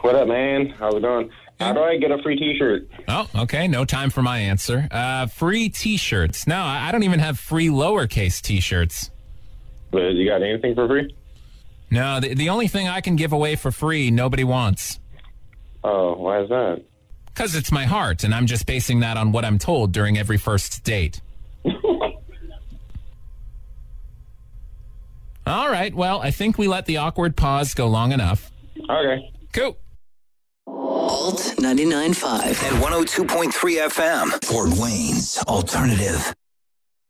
What up, man? How's it going? How do I get a free T-shirt? Oh, okay. No time for my answer. Free T-shirts. No, I don't even have free lowercase T-shirts. But you got anything for free? No, the only thing I can give away for free, nobody wants. Oh, why is that? Because it's my heart, and I'm just basing that on what I'm told during every first date. All right, well, I think we let the awkward pause go long enough. Okay. Cool. Alt 99.5 and 102.3 FM. Fort Wayne's Alternative.